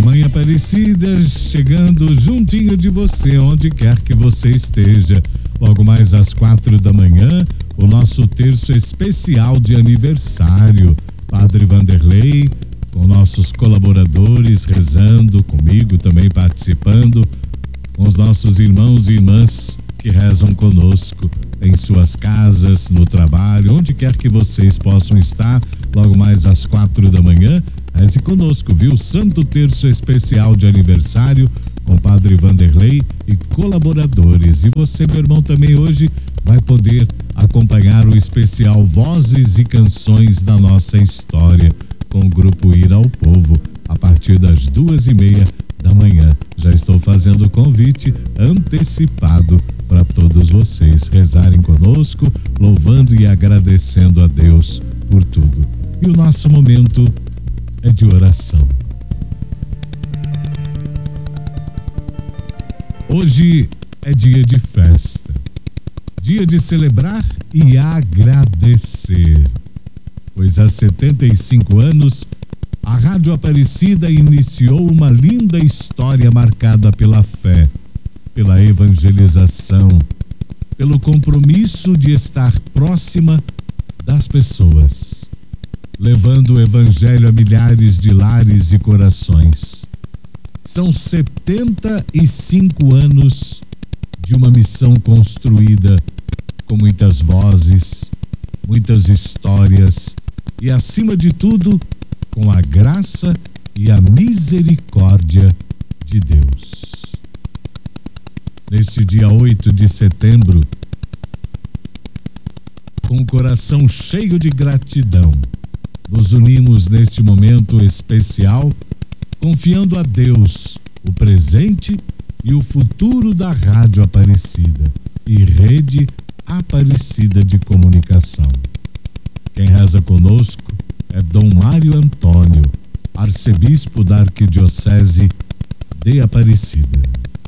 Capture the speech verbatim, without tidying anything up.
Mãe Aparecida chegando juntinho de você, onde quer que você esteja. Logo mais às quatro da manhã, o nosso terço especial de aniversário. Padre Vanderlei, com nossos colaboradores rezando comigo, também participando, com os nossos irmãos e irmãs que rezam conosco em suas casas, no trabalho, onde quer que vocês possam estar. Logo mais às quatro da manhã, reze conosco, viu? Santo Terço Especial de Aniversário com Padre Vanderlei e colaboradores. E você, meu irmão, também hoje vai poder acompanhar o especial Vozes e Canções da Nossa História com o grupo Ir ao Povo a partir das duas e meia da manhã. Já estou fazendo o convite antecipado para todos vocês rezarem conosco, louvando e agradecendo a Deus por tudo. E o nosso momento é de oração. Hoje é dia de festa, dia de celebrar e agradecer, pois há setenta e cinco anos a Rádio Aparecida iniciou uma linda história marcada pela fé, pela evangelização, pelo compromisso de estar próxima das pessoas, levando o evangelho a milhares de lares e corações. São setenta e cinco anos de uma missão construída com muitas vozes, muitas histórias e, acima de tudo, com a graça e a misericórdia de Deus. Neste dia oito de setembro, com o coração cheio de gratidão, nos unimos neste momento especial, confiando a Deus o presente e o futuro da Rádio Aparecida e Rede Aparecida de Comunicação. Quem reza conosco é Dom Mário Antônio, arcebispo da Arquidiocese de Aparecida.